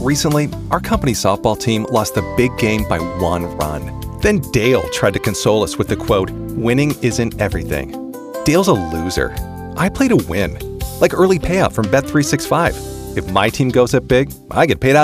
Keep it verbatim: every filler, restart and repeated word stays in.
Recently, our company softball team lost the big game by one run. Then Dale tried to console us with the quote, "Winning isn't everything." Dale's a loser. I play to win, like early payout from Bet three sixty-five. If my team goes up big, I get paid out